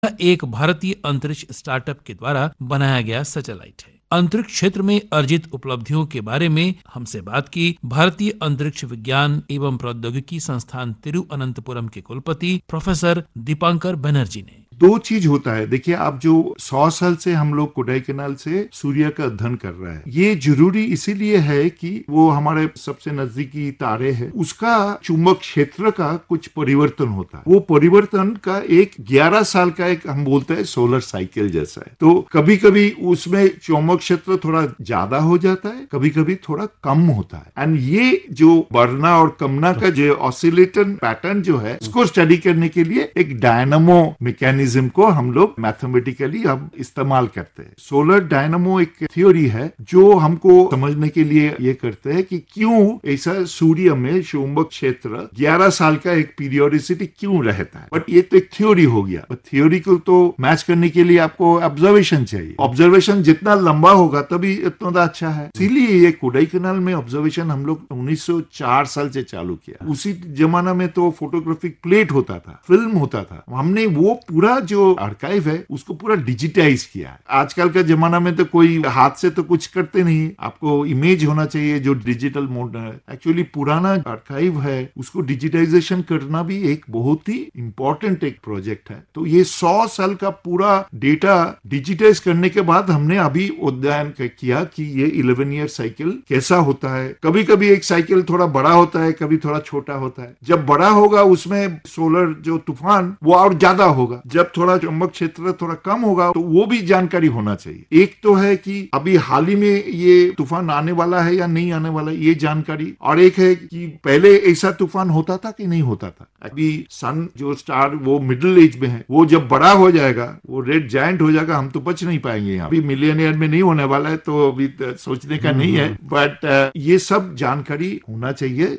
एक भारतीय अंतरिक्ष स्टार्टअप के द्वारा बनाया गया सैटेलाइट है। अंतरिक्ष क्षेत्र में अर्जित उपलब्धियों के बारे में हमसे बात की भारतीय अंतरिक्ष विज्ञान एवं प्रौद्योगिकी संस्थान तिरुअनंतपुरम के कुलपति प्रोफेसर दीपांकर बनर्जी ने। दो चीज होता है, देखिए आप जो 100 साल से हम लोग कोडाईकनाल से सूर्य का अध्ययन कर रहे हैं, ये जरूरी इसीलिए है कि वो हमारे सबसे नजदीकी तारे हैं, उसका चुंबक क्षेत्र का कुछ परिवर्तन होता है। वो परिवर्तन का एक 11 साल का एक हम बोलते हैं सोलर साइकिल जैसा है। तो कभी कभी उसमें चुंबक क्षेत्र थोड़ा ज्यादा हो जाता है, कभी कभी थोड़ा कम होता है। एंड ये जो बढ़ना और कमना का जो ऑसिलेटर पैटर्न जो है, उसको स्टडी करने के लिए एक डायनामो मैकेनिज्म को हम लोग मैथमेटिकली अब इस्तेमाल करते हैं। सोलर डायनामो एक थ्योरी है जो हमको समझने के लिए ये करते हैं कि क्यों ऐसा सूर्य में चुंबक क्षेत्र 11 साल का एक पीरियोडिसिटी क्यों रहता है। बट ये तो एक थ्योरी हो गया, बट थ्योरी को तो मैच करने के लिए आपको ऑब्जर्वेशन चाहिए। ऑब्जर्वेशन जितना लंबा होगा तभी इतना अच्छा है। इसीलिए ये कोडाईकनाल में ऑब्जर्वेशन हम लोग 1904 साल से चालू किया। उसी जमाना में तो फोटोग्राफिक प्लेट होता था, फिल्म होता था। हमने वो पूरा जो आर्काइव है उसको पूरा डिजिटाइज किया। आजकल का जमाना में तो कोई हाथ से तो कुछ करते नहीं, आपको इमेज होना चाहिए जो डिजिटल मोड है। एक्चुअली पुराना आर्काइव है उसको डिजिटाइजेशन करना भी एक बहुत ही इंपॉर्टेंट एक प्रोजेक्ट है। तो ये 100 साल का पूरा डेटा डिजिटाइज करने के बाद हमने अभी अध्ययन किया कि ये 11 ईयर साइकिल कैसा होता है। कभी कभी एक साइकिल थोड़ा बड़ा होता है, कभी थोड़ा छोटा होता है। जब बड़ा होगा उसमें सोलर जो तूफान वो और ज्यादा होगा, जब थोड़ा चुंबक क्षेत्र थोड़ा कम होगा तो वो भी जानकारी होना चाहिए। एक तो है कि अभी हाल ही में ये तूफान आने वाला है या नहीं आने वाला है ये जानकारी, और एक है कि पहले ऐसा तूफान होता था कि नहीं होता था। अभी सन जो स्टार वो मिडिल एज में है, वो जब बड़ा हो जाएगा वो रेड जायंट हो जाएगा, हम तो बच नहीं पाएंगे। अभी मिलियनियर में नहीं होने वाला है तो अभी सोचने का नहीं है, बट ये सब जानकारी होना चाहिए।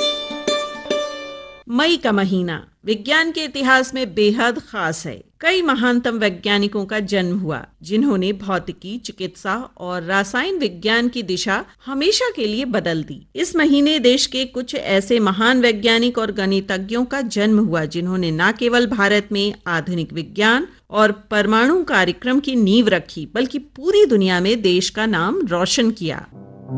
मई का महीना विज्ञान के इतिहास में बेहद खास है। कई महानतम वैज्ञानिकों का जन्म हुआ जिन्होंने भौतिकी, चिकित्सा और रसायन विज्ञान की दिशा हमेशा के लिए बदल दी। इस महीने देश के कुछ ऐसे महान वैज्ञानिक और गणितज्ञों का जन्म हुआ जिन्होंने न केवल भारत में आधुनिक विज्ञान और परमाणु कार्यक्रम की नींव रखी बल्कि पूरी दुनिया में देश का नाम रोशन किया।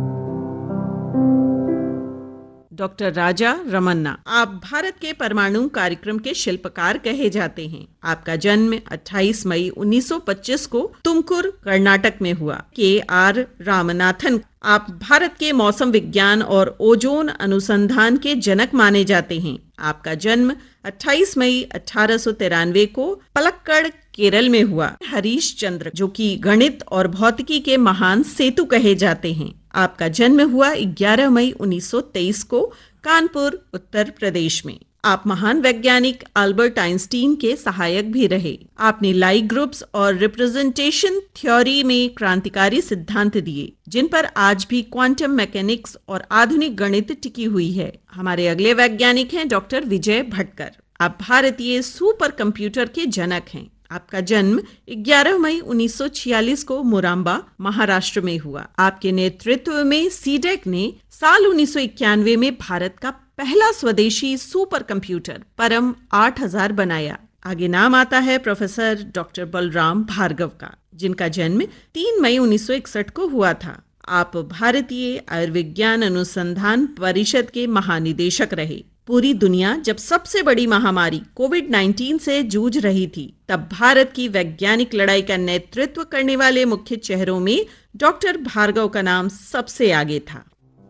डॉक्टर राजा रमन्ना, आप भारत के परमाणु कार्यक्रम के शिल्पकार कहे जाते हैं। आपका जन्म 28 मई 1925 को तुमकुर, कर्नाटक में हुआ। के.आर. रामनाथन, आप भारत के मौसम विज्ञान और ओजोन अनुसंधान के जनक माने जाते हैं। आपका जन्म 28 मई 1893 को पलक्कड़, केरल में हुआ। हरीश चंद्र, जो कि गणित और भौतिकी के महान सेतु कहे जाते हैं। आपका जन्म हुआ 11 मई 1923 को कानपुर, उत्तर प्रदेश में। आप महान वैज्ञानिक अल्बर्ट आइंस्टीन के सहायक भी रहे। आपने लाई ग्रुप्स और रिप्रेजेंटेशन थ्योरी में क्रांतिकारी सिद्धांत दिए जिन पर आज भी क्वांटम मैकेनिक्स और आधुनिक गणित टिकी हुई है। हमारे अगले वैज्ञानिक हैं डॉक्टर विजय भटकर। आप भारतीय सुपर कंप्यूटर के जनक हैं। आपका जन्म 11 मई 1946 को मुराम्बा, महाराष्ट्र में हुआ। आपके नेतृत्व में सीडेक ने साल 1991 में भारत का पहला स्वदेशी सुपर कंप्यूटर परम 8000 बनाया। आगे नाम आता है प्रोफेसर डॉक्टर बलराम भार्गव का, जिनका जन्म 3 मई 1961 को हुआ था। आप भारतीय आयुर्विज्ञान अनुसंधान परिषद के महानिदेशक रहे। पूरी दुनिया जब सबसे बड़ी महामारी कोविड-19 से जूझ रही थी, तब भारत की वैज्ञानिक लड़ाई का नेतृत्व करने वाले मुख्य चेहरों में डॉक्टर भार्गव का नाम सबसे आगे था।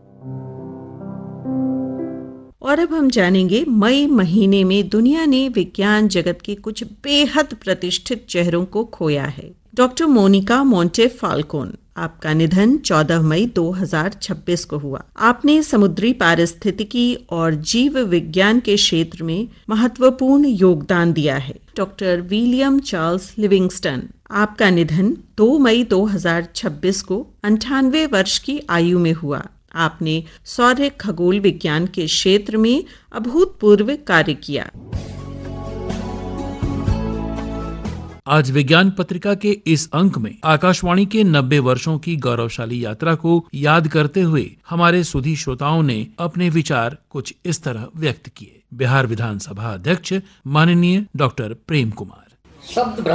और अब हम जानेंगे मई महीने में दुनिया ने विज्ञान जगत के कुछ बेहद प्रतिष्ठित चेहरों को खोया है। डॉक्टर मोनिका मोंटेफाल्कोन, आपका निधन 14 मई 2026 को हुआ। आपने समुद्री पारिस्थितिकी और जीव विज्ञान के क्षेत्र में महत्वपूर्ण योगदान दिया है। डॉक्टर विलियम चार्ल्स लिविंगस्टन, आपका निधन 2 मई 2026 को 98 वर्ष की आयु में हुआ। आपने सौर खगोल विज्ञान के क्षेत्र में अभूतपूर्व कार्य किया। आज विज्ञान पत्रिका के इस अंक में आकाशवाणी के 90 वर्षों की गौरवशाली यात्रा को याद करते हुए हमारे सुधी श्रोताओं ने अपने विचार कुछ इस तरह व्यक्त किए। बिहार विधानसभा अध्यक्ष माननीय डॉक्टर प्रेम कुमार। शब्द